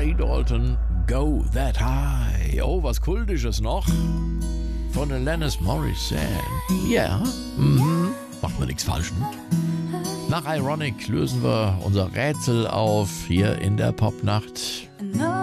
Ray Dalton, Go That High. Oh, was Kultisches noch. Von Alanis Morissette. Ja, macht man nichts falsch, ne? Nach Ironic lösen wir unser Rätsel auf hier in der Popnacht.